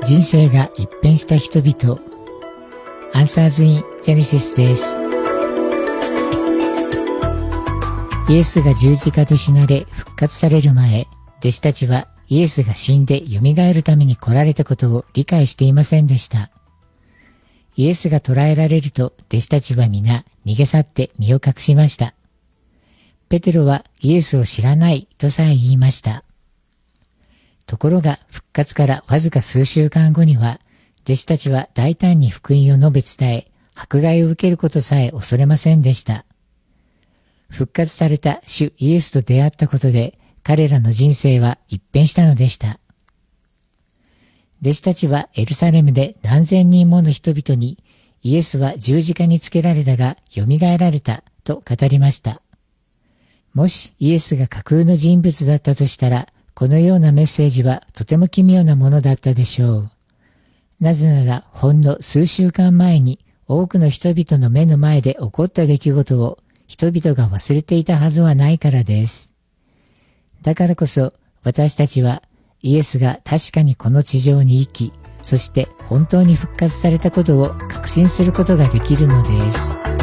人生が一変した人々。アンサーズ・イン・ジェネシスです。イエスが十字架で死なれ復活される前、弟子たちはイエスが死んで蘇るために来られたことを理解していませんでした。イエスが捕らえられると弟子たちは皆逃げ去って身を隠しました。ペテロはイエスを知らないとさえ言いました。ところが復活からわずか数週間後には、弟子たちは大胆に福音を述べ伝え、迫害を受けることさえ恐れませんでした。復活された主イエスと出会ったことで、彼らの人生は一変したのでした。弟子たちはエルサレムで何千人もの人々に、イエスは十字架につけられたが蘇られたと語りました。もしイエスが架空の人物だったとしたら、このようなメッセージはとても奇妙なものだったでしょう。なぜならほんの数週間前に多くの人々の目の前で起こった出来事を人々が忘れていたはずはないからです。だからこそ私たちはイエスが確かにこの地上に生き、そして本当に復活されたことを確信することができるのです。